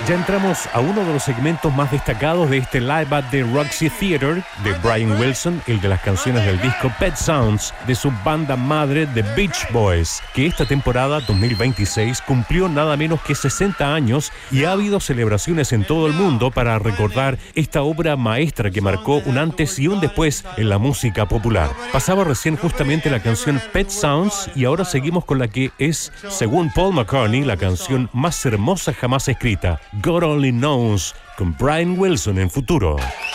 Ya entramos a uno de los segmentos más destacados de este Live at the Roxy Theatre de Brian Wilson, el de las canciones del disco Pet Sounds de su banda madre The Beach Boys, que esta temporada 2026 cumplió nada menos que 60 años y ha habido celebraciones en todo el mundo para recordar esta obra maestra que marcó un antes y un después en la música popular. Pasaba recién justamente la canción Pet Sounds y ahora seguimos con la que es, según Paul McCartney, la canción más hermosa jamás escrita, God Only Knows, con Brian Wilson en Futuro.